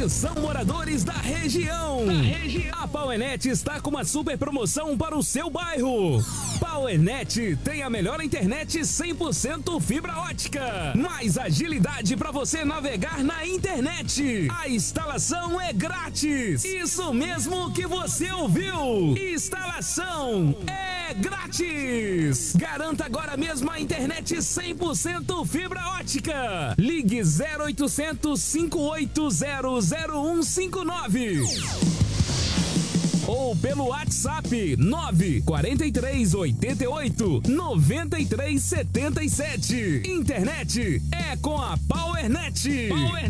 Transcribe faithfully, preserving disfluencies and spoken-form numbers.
Atenção, moradores da região. Da região. A Powernet está com uma super promoção para o seu bairro. Powernet tem a melhor internet cem por cento fibra ótica. Mais agilidade para você navegar na internet. A instalação é grátis. Isso mesmo que você ouviu. Instalação é grátis. Garanta agora mesmo a internet cem por cento fibra ótica. Ligue zero oitocentos, cinco oito zero, zero um cinco nove. Ou pelo WhatsApp nove quatro três oito oito, nove três sete sete. Internet é com a Powernet. Powernet.